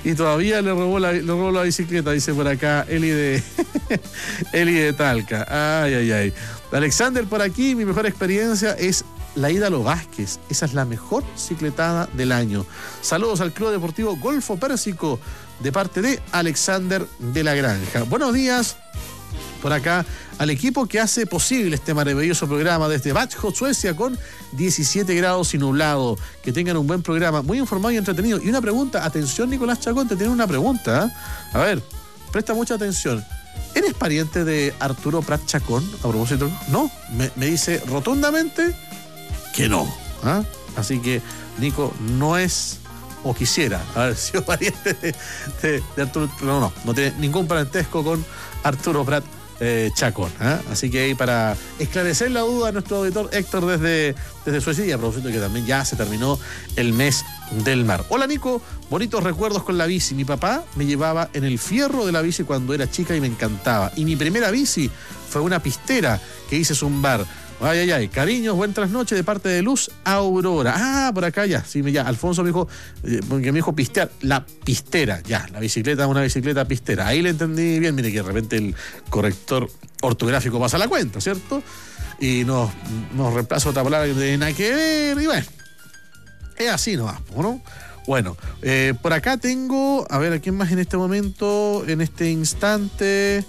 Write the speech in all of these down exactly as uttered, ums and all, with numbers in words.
y todavía le robó la, le robó la bicicleta, dice por acá Eli de, Eli de Talca. Ay, ay, ay. Alexander por aquí, mi mejor experiencia es la ida a Los Vázquez. Esa es la mejor cicletada del año. Saludos al Club Deportivo Golfo Pérsico de parte de Alexander de la Granja. Buenos días por acá al equipo que hace posible este maravilloso programa desde Växjö, Suecia, con diecisiete grados y nublado. Que tengan un buen programa, muy informado y entretenido. Y una pregunta, atención Nicolás Chacón, te tiene una pregunta. ¿eh? A ver, presta mucha atención. ¿Eres pariente de Arturo Prat Chacón? A propósito, no, me, me dice rotundamente que no. ¿eh? Así que Nico no es, o quisiera haber sido pariente de, de, de Arturo, pero no, no, no tiene ningún parentesco con Arturo Prat Eh, Chacón, ¿eh? Así que ahí para esclarecer la duda a nuestro auditor Héctor desde, desde Suecia, y a propósito que también ya se terminó el mes del mar. Hola Nico, bonitos recuerdos con la bici. Mi papá me llevaba en el fierro de la bici cuando era chica y me encantaba. Y mi primera bici fue una pistera que hice zumbar. Ay, ay, ay, cariños, buen trasnoche de parte de Luz Aurora. Ah, por acá ya, sí, ya, Alfonso me dijo, eh, porque me dijo pistear, la pistera, ya, la bicicleta, una bicicleta pistera. Ahí le entendí bien, mire que de repente el corrector ortográfico pasa la cuenta, ¿cierto? Y nos, nos reemplaza otra palabra que no tiene nada que ver, y bueno, es así nomás, ¿no? Bueno, eh, por acá tengo, a ver, ¿a quién más en este momento, en este instante?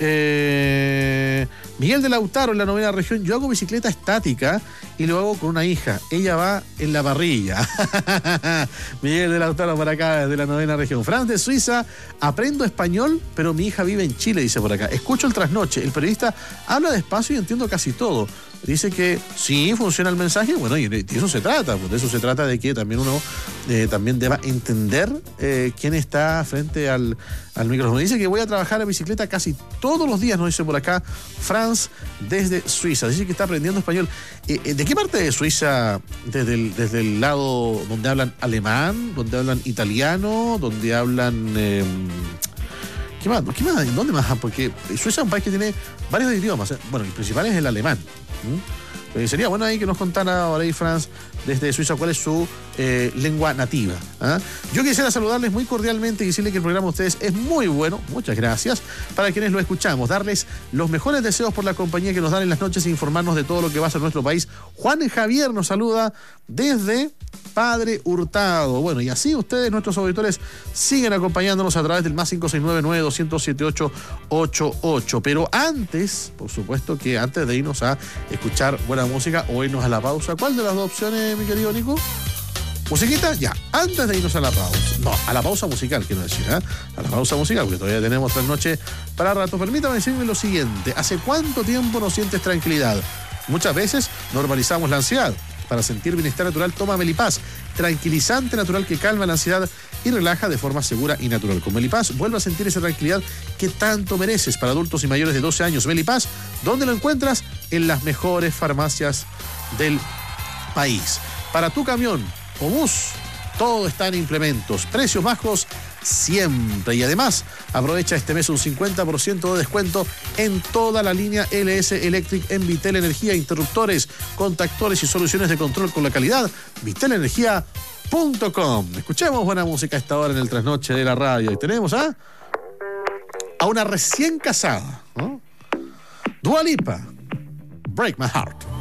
Eh, Miguel de Lautaro, en la novena región. Yo hago bicicleta estática y lo hago con una hija. Ella va en la parrilla. Miguel de Lautaro por acá, desde la novena región. Franz de Suiza, aprendo español, pero mi hija vive en Chile, dice por acá. Escucho el trasnoche. El periodista habla despacio y entiendo casi todo. Dice que sí, funciona el mensaje. Bueno, y de eso se trata. Pues de eso se trata, de que también uno eh, también deba entender eh, quién está frente al, al micrófono. Dice que voy a trabajar en bicicleta casi todos los días, nos dice por acá Franz desde Suiza. Dice que está aprendiendo español. Eh, ¿De qué parte de Suiza? ¿Desde el, desde el lado donde hablan alemán, donde hablan italiano, donde hablan... Eh, ¿Qué más? ¿Qué más? ¿Dónde más? Porque Suiza es un país que tiene varios idiomas. ¿eh? Bueno, el principal es el alemán. ¿Mm? Eh, sería bueno ahí que nos contara ahora ahí Franz desde Suiza cuál es su eh, lengua nativa. ¿eh? Yo quisiera saludarles muy cordialmente y decirles que el programa de ustedes es muy bueno. Muchas gracias. Para quienes lo escuchamos, darles los mejores deseos por la compañía que nos dan en las noches e informarnos de todo lo que va a ser nuestro país. Juan Javier nos saluda desde Padre Hurtado. Bueno, y así ustedes, nuestros auditores, siguen acompañándonos a través del más cinco seis nueve, nueve dos cero cero, siete ocho ocho ocho. Pero antes, por supuesto que antes de irnos a escuchar buena música o irnos a la pausa, ¿cuál de las dos opciones, mi querido Nico? ¿Musiquita? Ya, antes de irnos a la pausa. No, a la pausa musical, quiero decir, ¿eh? A la pausa musical, porque todavía tenemos tres noches para rato. Permítame decirme lo siguiente. ¿Hace cuánto tiempo no sientes tranquilidad? Muchas veces normalizamos la ansiedad. Para sentir bienestar natural, toma Melipaz, tranquilizante natural que calma la ansiedad y relaja de forma segura y natural. Con Melipaz, vuelve a sentir esa tranquilidad que tanto mereces. Para adultos y mayores de doce años, Melipaz, ¿dónde lo encuentras? En las mejores farmacias del país. Para tu camión o bus, todo está en implementos. Precios bajos siempre. Y además, aprovecha este mes un cincuenta por ciento de descuento en toda la línea L S Electric en Vitel Energía, interruptores, contactores y soluciones de control con la calidad. vitel energía punto com. Escuchemos buena música a esta hora en el trasnoche de la radio. Y tenemos a, a una recién casada, ¿no? Dua Lipa, Break My Heart.